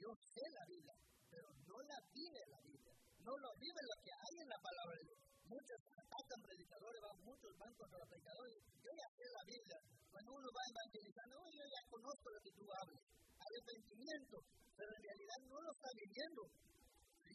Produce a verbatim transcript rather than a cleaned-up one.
yo sé la Biblia, pero no la vive la Biblia. No lo vive lo que hay en la palabra de Dios. Muchos atacan predicadores, van, muchos van contra los predicadores. Yo ya sé la Biblia. Cuando uno va evangelizando, oh, yo ya conozco lo que tú hablas. Arrepentimiento, pero en realidad no lo está viviendo.